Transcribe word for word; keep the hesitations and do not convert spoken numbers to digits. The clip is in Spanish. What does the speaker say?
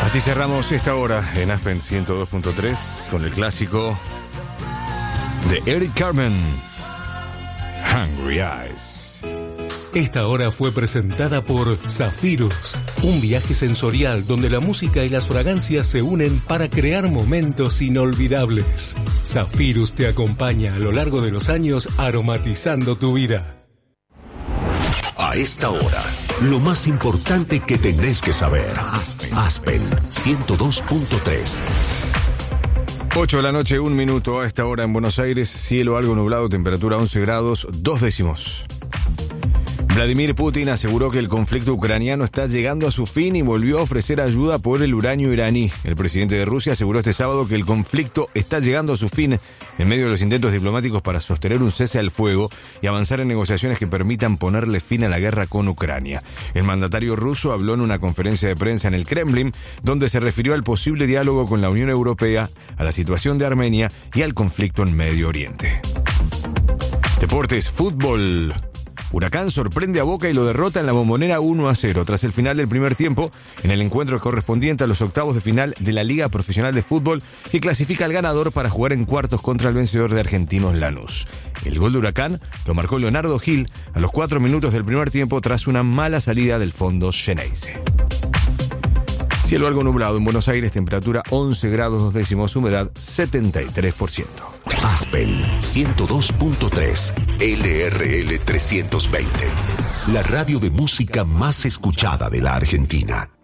Así cerramos esta hora en Aspen ciento dos punto tres con el clásico de Eric Carmen, Hungry Eyes. Esta hora fue presentada por Zafirus, un viaje sensorial donde la música y las fragancias se unen para crear momentos inolvidables. Zafirus te acompaña a lo largo de los años aromatizando tu vida. A esta hora, lo más importante que tenés que saber. Aspen, Aspen ciento dos punto tres. ocho de la noche, un minuto a esta hora en Buenos Aires. Cielo algo nublado, temperatura once grados, dos décimos. Vladimir Putin aseguró que el conflicto ucraniano está llegando a su fin y volvió a ofrecer ayuda por el uranio iraní. El presidente de Rusia aseguró este sábado que el conflicto está llegando a su fin en medio de los intentos diplomáticos para sostener un cese al fuego y avanzar en negociaciones que permitan ponerle fin a la guerra con Ucrania. El mandatario ruso habló en una conferencia de prensa en el Kremlin, donde se refirió al posible diálogo con la Unión Europea, a la situación de Armenia y al conflicto en Medio Oriente. Deportes, fútbol. Huracán sorprende a Boca y lo derrota en la Bombonera uno a cero tras el final del primer tiempo en el encuentro correspondiente a los octavos de final de la Liga Profesional de Fútbol, que clasifica al ganador para jugar en cuartos contra el vencedor de Argentinos Lanús. El gol de Huracán lo marcó Leonardo Gil a los cuatro minutos del primer tiempo tras una mala salida del fondo Xeneize. Cielo algo nublado en Buenos Aires, temperatura once grados dos décimos, humedad setenta y tres por ciento. Aspen ciento dos punto tres, L R L trescientos veinte. La radio de música más escuchada de la Argentina.